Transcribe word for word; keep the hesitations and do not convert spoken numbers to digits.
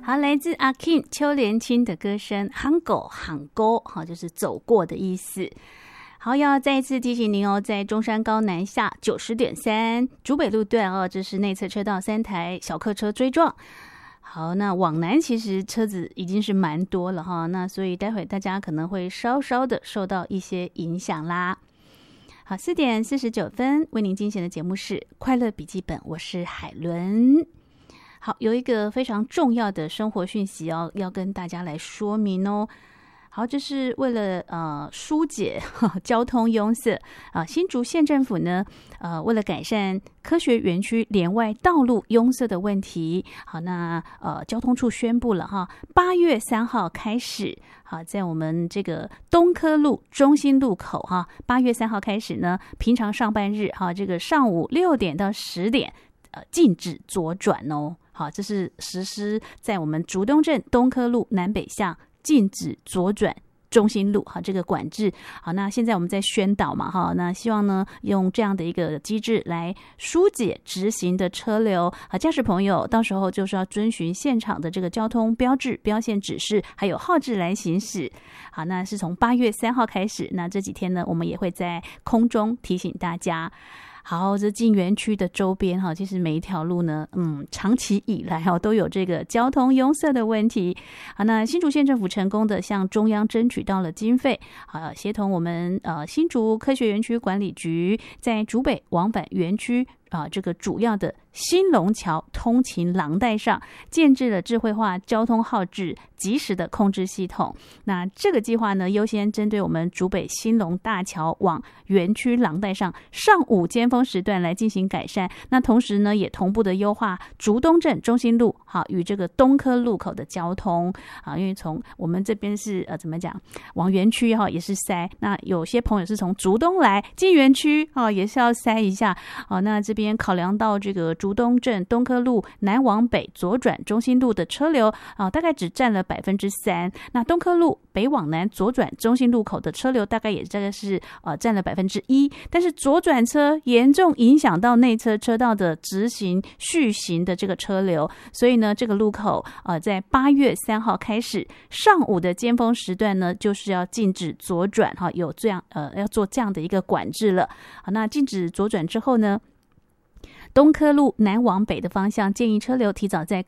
好，来自阿 King 邱连青的歌声，行狗行沟，好，就是走过的意思。好，要再一次提醒您哦，在中山高南下九十点三竹北路段哦，这是内侧车道三台小客车追撞。好，那往南其实车子已经是蛮多了哈，那所以待会大家可能会稍稍的受到一些影响啦。好，四点四十九分，为您进行的节目是快乐笔记本，我是海伦。好，有一个非常重要的生活讯息哦，要跟大家来说明哦。好，这是为了呃疏解呵交通拥塞啊，新竹县政府呢，呃，为了改善科学园区连外道路拥塞的问题，好，那呃交通处宣布了哈，八月三号开始，好，在我们这个东科路中心路口哈，八月三号开始呢，平常上班日哈，这个上午六点到十点，呃，禁止左转哦。好，这是实施在我们竹东镇东科路南北向。禁止左转中心路，好，这个管制，好，那现在我们在宣导嘛，哈，那希望呢用这样的一个机制来疏解直行的车流，好，驾驶朋友到时候就是要遵循现场的这个交通标志、标线指示，还有号志来行驶。好，那是从八月三号开始，那这几天呢，我们也会在空中提醒大家。好，这进园区的周边哈，其实每一条路呢，嗯，长期以来哈都有这个交通拥塞的问题。好，那新竹县政府成功的向中央争取到了经费，好，协同我们呃新竹科学园区管理局，在竹北往返园区啊这个主要的新龙桥通勤廊带上建置了智慧化交通号志及时的控制系统。那这个计划呢，优先针对我们竹北新龙大桥往园区廊带上上午尖峰时段来进行改善。那同时呢，也同步的优化竹东镇中心路好与这个东科路口的交通啊，因为从我们这边是呃怎么讲，往园区哈也是塞，那有些朋友是从竹东来进园区啊，也是要塞一下。好，那这边考量到这个竹东镇东科路南往北左转中心路的车流啊，大概只占了百分之三。那东科路北往南左转中心路口的车流大概也大概是呃占了百分之一。但是左转车严重影响到内侧车道的直行续行的这个车流，所以呢，这个路口呃在八月三号开始上午的尖峰时段呢，就是要禁止左转哈，有这样呃要做这样的一个管制了。好，那禁止左转之后呢，东科路南往北的方向建议车流提早在